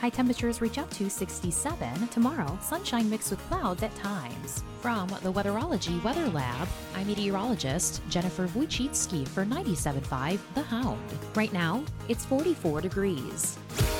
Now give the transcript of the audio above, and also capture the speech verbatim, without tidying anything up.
High temperatures reach up to sixty-seven. Tomorrow, sunshine mixed with clouds at times. From the Weatherology Weather Lab, I'm meteorologist Jennifer Wojcicki for ninety-seven point five The Hound. Right now, it's forty-four degrees.